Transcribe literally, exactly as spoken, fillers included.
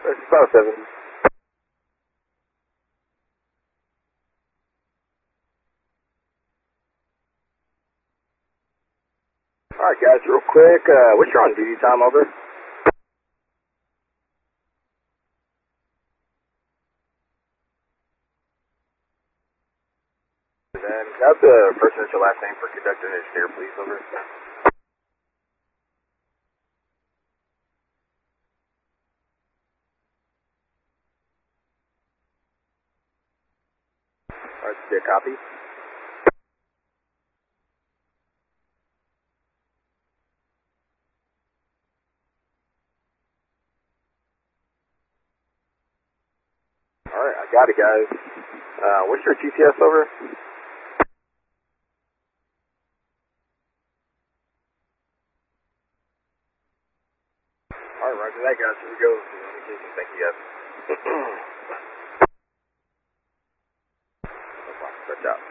It's about seven. Alright guys, real quick, uh, what's your on duty time, over? Then, can I have the first initial last name for conductor and engineer, please, over? Alright, see a copy. Alright, I got it, guys. Uh, what's your G P S, over? Alright, roger that, guys. Here we go. Thank you, guys. No problem. Stretch out.